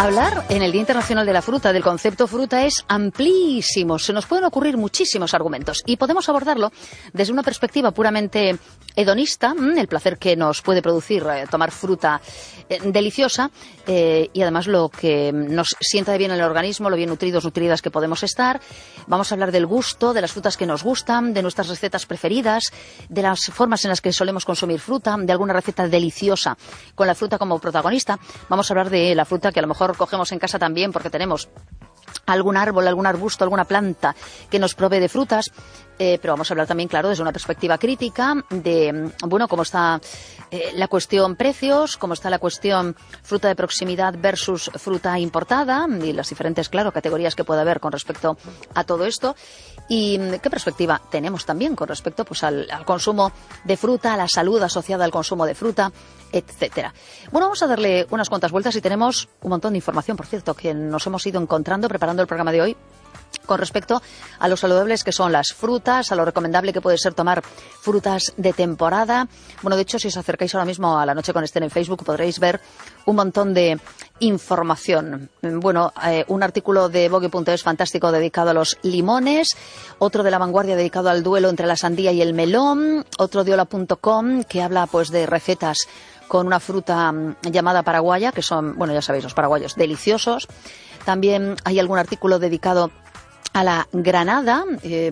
Hablar en el Día Internacional de la Fruta del concepto fruta es amplísimo. Se nos pueden ocurrir muchísimos argumentos y podemos abordarlo desde una perspectiva puramente hedonista, el placer que nos puede producir tomar fruta deliciosa y además lo que nos sienta de bien en el organismo, lo bien nutridos, nutridas que podemos estar. Vamos a hablar del gusto, de las frutas que nos gustan, de nuestras recetas preferidas, de las formas en las que solemos consumir fruta, de alguna receta deliciosa con la fruta como protagonista. Vamos a hablar de la fruta que a lo mejor cogemos en casa también porque tenemos algún árbol, algún arbusto, alguna planta que nos provee de frutas, pero vamos a hablar también, claro, desde una perspectiva crítica de, bueno, cómo está la cuestión precios, cómo está la cuestión fruta de proximidad versus fruta importada y las diferentes, claro, categorías que puede haber con respecto a todo esto y qué perspectiva tenemos también con respecto pues al consumo de fruta, a la salud asociada al consumo de fruta, etcétera. Bueno, vamos a darle unas cuantas vueltas y tenemos un montón de información, por cierto, que nos hemos ido encontrando preparando el programa de hoy con respecto a lo saludables que son las frutas, a lo recomendable que puede ser tomar frutas de temporada. Bueno, de hecho, si os acercáis ahora mismo a La Noche con Esther en Facebook podréis ver un montón de información. Bueno, un artículo de Vogue.es fantástico dedicado a los limones, otro de La Vanguardia dedicado al duelo entre la sandía y el melón, otro de Hola.com que habla pues de recetas con una fruta llamada paraguaya, que son, bueno, ya sabéis, los paraguayos deliciosos. También hay algún artículo dedicado a la granada,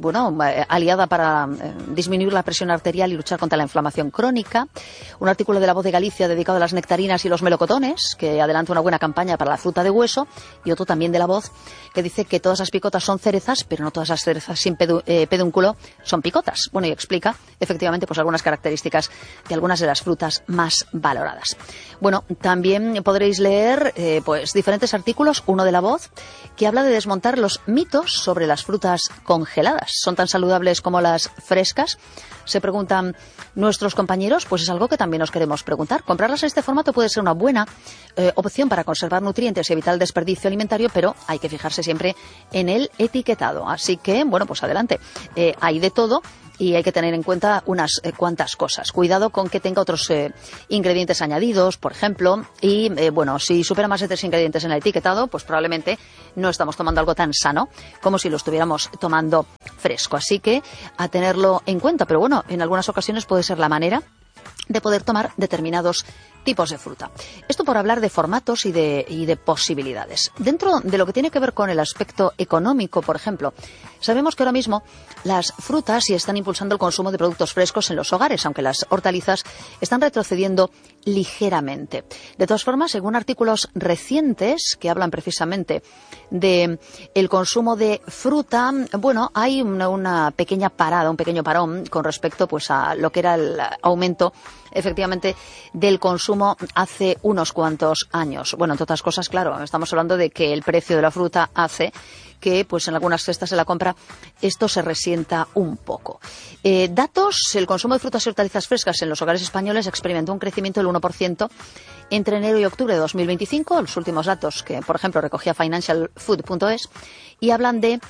aliada para disminuir la presión arterial y luchar contra la inflamación crónica. Un artículo de La Voz de Galicia dedicado a las nectarinas y los melocotones, que adelanta una buena campaña para la fruta de hueso. Y otro también de La Voz, que dice que todas las picotas son cerezas, pero no todas las cerezas sin pedúnculo son picotas. Bueno, y explica, efectivamente, pues algunas características de algunas de las frutas más valoradas. Bueno, también podréis leer, pues diferentes artículos, uno de La Voz, que habla de desmontar los mitos sobre las frutas congeladas. ¿Son tan saludables como las frescas? Se preguntan nuestros compañeros, pues es algo que también nos queremos preguntar. Comprarlas en este formato puede ser una buena opción para conservar nutrientes y evitar el desperdicio alimentario, pero hay que fijarse siempre en el etiquetado. Así que, bueno, pues adelante. Hay de todo y hay que tener en cuenta unas cuantas cosas. Cuidado con que tenga otros ingredientes añadidos, por ejemplo, y si supera más de 3 ingredientes en el etiquetado, pues probablemente no estamos tomando algo tan sano como si lo estuviéramos tomando fresco. Así que a tenerlo en cuenta, pero bueno, en algunas ocasiones puede ser la manera de poder tomar determinados tipos de fruta. Esto por hablar de formatos y de posibilidades. Dentro de lo que tiene que ver con el aspecto económico, por ejemplo, sabemos que ahora mismo las frutas sí están impulsando el consumo de productos frescos en los hogares, aunque las hortalizas están retrocediendo ligeramente. De todas formas, según artículos recientes que hablan precisamente de el consumo de fruta, bueno, hay una pequeña parada, un pequeño parón con respecto pues a lo que era el aumento efectivamente del consumo hace unos cuantos años. Bueno, entre otras cosas, claro, estamos hablando de que el precio de la fruta hace que pues en algunas cestas de la compra esto se resienta un poco. Datos, el consumo de frutas y hortalizas frescas en los hogares españoles experimentó un crecimiento del 1% entre enero y octubre de 2025, los últimos datos que, por ejemplo, recogía financialfood.es, y hablan de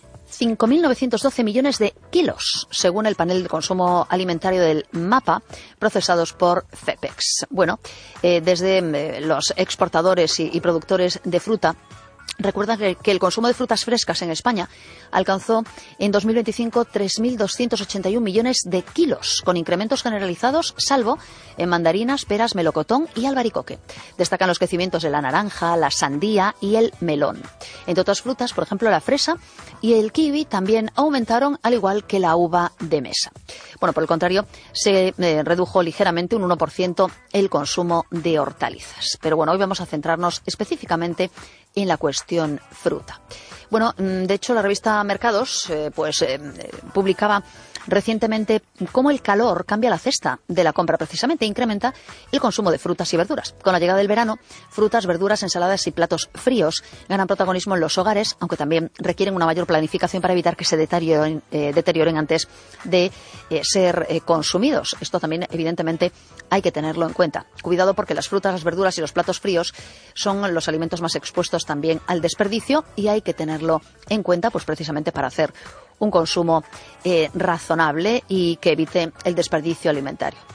5.912 millones de kilos, según el panel de consumo alimentario del MAPA, procesados por Cepex. Bueno, desde los exportadores y productores de fruta, recuerdan que el consumo de frutas frescas en España alcanzó en 2025 3.281 millones de kilos, con incrementos generalizados, salvo en mandarinas, peras, melocotón y albaricoque. Destacan los crecimientos de la naranja, la sandía y el melón. Entre otras frutas, por ejemplo, la fresa y el kiwi también aumentaron, al igual que la uva de mesa. Bueno, por el contrario, se redujo ligeramente un 1% el consumo de hortalizas. Pero bueno, hoy vamos a centrarnos específicamente en la cuestión fruta. Bueno, de hecho, la revista Mercados publicaba recientemente cómo el calor cambia la cesta de la compra, precisamente incrementa el consumo de frutas y verduras. Con la llegada del verano, frutas, verduras, ensaladas y platos fríos ganan protagonismo en los hogares, aunque también requieren una mayor planificación para evitar que se deterioren antes de ser consumidos. Esto también, evidentemente, hay que tenerlo en cuenta. Cuidado porque las frutas, las verduras y los platos fríos son los alimentos más expuestos también al desperdicio y hay que tenerlo en cuenta pues precisamente para hacer un consumo razonable y que evite el desperdicio alimentario.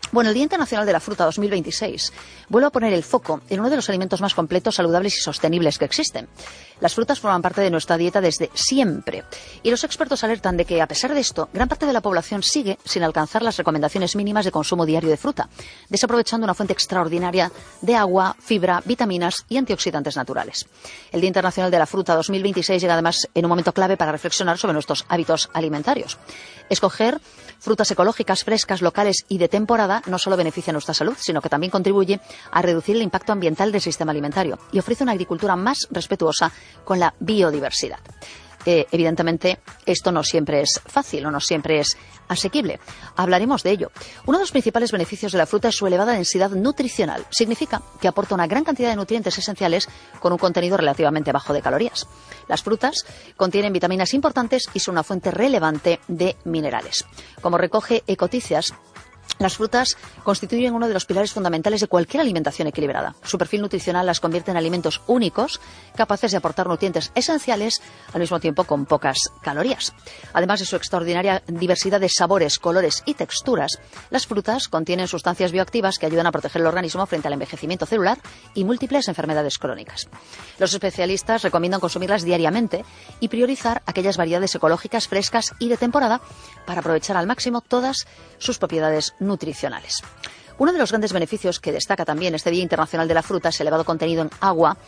Bueno, el Día Internacional de la Fruta 2026 vuelve a poner el foco en uno de los alimentos más completos, saludables y sostenibles que existen. Las frutas forman parte de nuestra dieta desde siempre y los expertos alertan de que, a pesar de esto, gran parte de la población sigue sin alcanzar las recomendaciones mínimas de consumo diario de fruta, desaprovechando una fuente extraordinaria de agua, fibra, vitaminas y antioxidantes naturales. El Día Internacional de la Fruta 2026 llega además en un momento clave para reflexionar sobre nuestros hábitos alimentarios. Escoger frutas ecológicas, frescas, locales y de temporada no solo beneficia nuestra salud, sino que también contribuye a reducir el impacto ambiental del sistema alimentario y ofrece una agricultura más respetuosa con la biodiversidad. Evidentemente, esto no siempre es fácil o no siempre es asequible. Hablaremos de ello. Uno de los principales beneficios de la fruta es su elevada densidad nutricional. Significa que aporta una gran cantidad de nutrientes esenciales con un contenido relativamente bajo de calorías. Las frutas contienen vitaminas importantes y son una fuente relevante de minerales. Como recoge Ecoticias, las frutas constituyen uno de los pilares fundamentales de cualquier alimentación equilibrada. Su perfil nutricional las convierte en alimentos únicos, capaces de aportar nutrientes esenciales, al mismo tiempo con pocas calorías. Además de su extraordinaria diversidad de sabores, colores y texturas, las frutas contienen sustancias bioactivas que ayudan a proteger el organismo frente al envejecimiento celular y múltiples enfermedades crónicas. Los especialistas recomiendan consumirlas diariamente y priorizar aquellas variedades ecológicas, frescas y de temporada para aprovechar al máximo todas sus propiedades nutricionales. Uno de los grandes beneficios que destaca también este Día Internacional de la Fruta es el elevado contenido en agua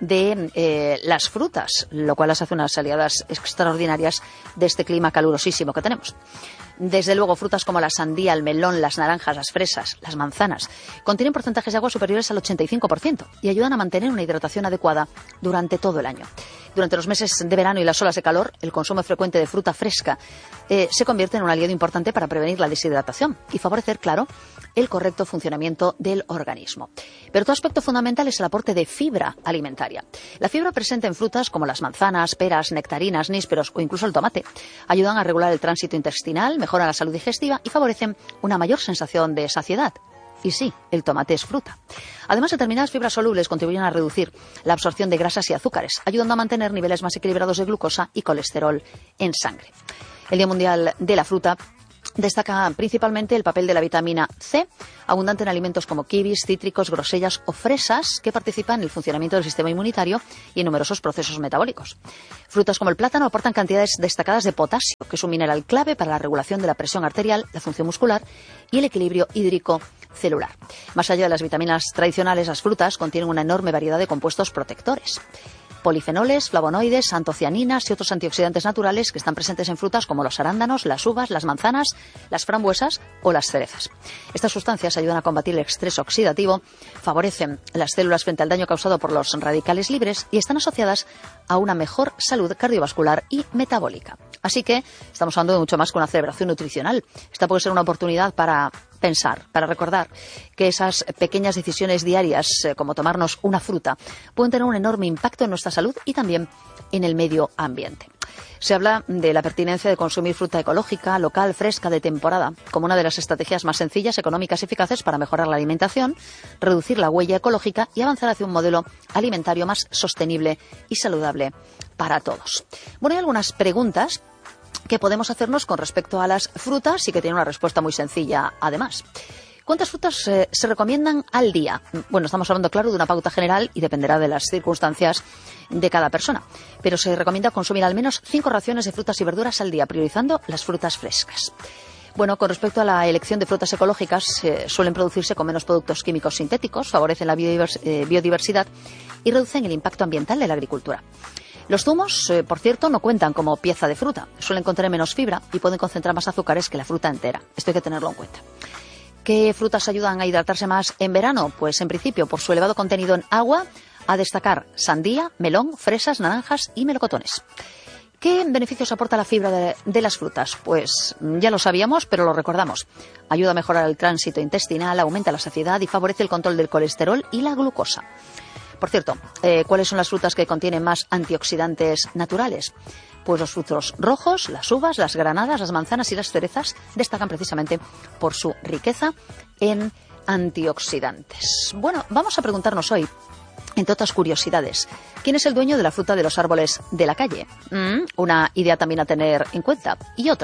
de las frutas, lo cual las hace unas aliadas extraordinarias de este clima calurosísimo que tenemos. Desde luego, frutas como la sandía, el melón, las naranjas, las fresas, las manzanas, contienen porcentajes de agua superiores al 85% y ayudan a mantener una hidratación adecuada durante todo el año. Durante los meses de verano y las olas de calor, el consumo frecuente de fruta fresca se convierte en un aliado importante para prevenir la deshidratación y favorecer, claro, el correcto funcionamiento del organismo. Pero otro aspecto fundamental es el aporte de fibra alimentaria. La fibra presente en frutas como las manzanas, peras, nectarinas, nísperos o incluso el tomate ayudan a regular el tránsito intestinal, mejoran la salud digestiva y favorecen una mayor sensación de saciedad. Y sí, el tomate es fruta. Además, determinadas fibras solubles contribuyen a reducir la absorción de grasas y azúcares, ayudando a mantener niveles más equilibrados de glucosa y colesterol en sangre. El Día Mundial de la Fruta destaca principalmente el papel de la vitamina C, abundante en alimentos como kiwis, cítricos, grosellas o fresas, que participan en el funcionamiento del sistema inmunitario y en numerosos procesos metabólicos. Frutas como el plátano aportan cantidades destacadas de potasio, que es un mineral clave para la regulación de la presión arterial, la función muscular y el equilibrio hídrico celular. Más allá de las vitaminas tradicionales, las frutas contienen una enorme variedad de compuestos protectores. Polifenoles, flavonoides, antocianinas y otros antioxidantes naturales que están presentes en frutas como los arándanos, las uvas, las manzanas, las frambuesas o las cerezas. Estas sustancias ayudan a combatir el estrés oxidativo, favorecen las células frente al daño causado por los radicales libres y están asociadas a una mejor salud cardiovascular y metabólica. Así que estamos hablando de mucho más que una celebración nutricional. Esta puede ser una oportunidad para pensar, para recordar que esas pequeñas decisiones diarias, como tomarnos una fruta, pueden tener un enorme impacto en nuestra salud y también en el medio ambiente. Se habla de la pertinencia de consumir fruta ecológica, local, fresca, de temporada, como una de las estrategias más sencillas, económicas y eficaces para mejorar la alimentación, reducir la huella ecológica y avanzar hacia un modelo alimentario más sostenible y saludable para todos. Bueno, hay algunas preguntas que podemos hacernos con respecto a las frutas y que tienen una respuesta muy sencilla, además. ¿Cuántas frutas se recomiendan al día? Bueno, estamos hablando, claro, de una pauta general y dependerá de las circunstancias de cada persona. Pero se recomienda consumir al menos 5 raciones de frutas y verduras al día, priorizando las frutas frescas. Bueno, con respecto a la elección de frutas ecológicas, suelen producirse con menos productos químicos sintéticos, favorecen la biodiversidad y reducen el impacto ambiental de la agricultura. Los zumos, por cierto, no cuentan como pieza de fruta. Suelen contener menos fibra y pueden concentrar más azúcares que la fruta entera. Esto hay que tenerlo en cuenta. ¿Qué frutas ayudan a hidratarse más en verano? Pues en principio, por su elevado contenido en agua, a destacar sandía, melón, fresas, naranjas y melocotones. ¿Qué beneficios aporta la fibra de las frutas? Pues ya lo sabíamos, pero lo recordamos. Ayuda a mejorar el tránsito intestinal, aumenta la saciedad y favorece el control del colesterol y la glucosa. Por cierto, ¿cuáles son las frutas que contienen más antioxidantes naturales? Pues los frutos rojos, las uvas, las granadas, las manzanas y las cerezas destacan precisamente por su riqueza en antioxidantes. Bueno, vamos a preguntarnos hoy, entre otras curiosidades, ¿quién es el dueño de la fruta de los árboles de la calle? Una idea también a tener en cuenta. Y otra,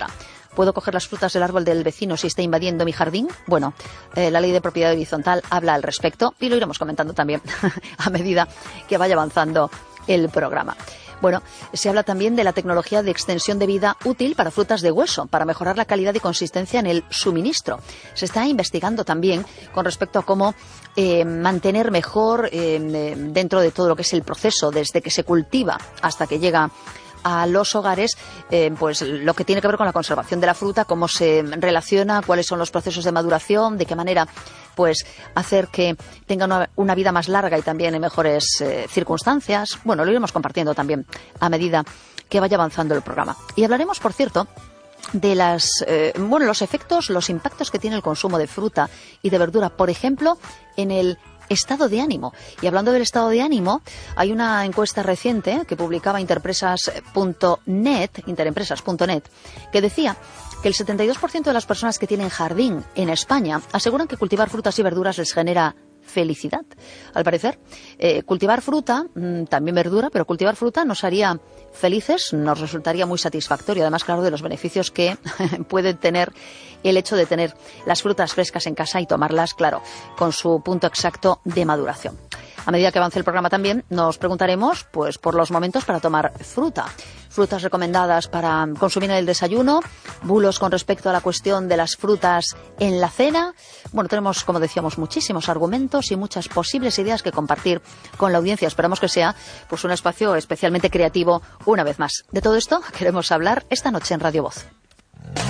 ¿Puedo coger las frutas del árbol del vecino si está invadiendo mi jardín? Bueno, la ley de propiedad horizontal habla al respecto y lo iremos comentando también a medida que vaya avanzando el programa. Bueno, se habla también de la tecnología de extensión de vida útil para frutas de hueso, para mejorar la calidad y consistencia en el suministro. Se está investigando también con respecto a cómo mantener mejor dentro de todo lo que es el proceso, desde que se cultiva hasta que llega a los hogares, pues lo que tiene que ver con la conservación de la fruta, cómo se relaciona, cuáles son los procesos de maduración, de qué manera pues hacer que tenga una vida más larga y también en mejores circunstancias. Bueno, lo iremos compartiendo también a medida que vaya avanzando el programa. Y hablaremos, por cierto, de los efectos, los impactos que tiene el consumo de fruta y de verdura, por ejemplo, en el estado de ánimo. Y hablando del estado de ánimo, hay una encuesta reciente que publicaba interempresas.net, que decía que el 72% de las personas que tienen jardín en España aseguran que cultivar frutas y verduras les genera felicidad. Al parecer, cultivar fruta, también verdura, pero cultivar fruta nos haría felices, nos resultaría muy satisfactorio. Además, claro, de los beneficios que puede tener el hecho de tener las frutas frescas en casa y tomarlas, claro, con su punto exacto de maduración. A medida que avance el programa también nos preguntaremos pues por los momentos para tomar fruta. Frutas recomendadas para consumir en el desayuno, bulos con respecto a la cuestión de las frutas en la cena. Bueno, tenemos, como decíamos, muchísimos argumentos y muchas posibles ideas que compartir con la audiencia. Esperamos que sea pues un espacio especialmente creativo una vez más. De todo esto queremos hablar esta noche en Radio Voz.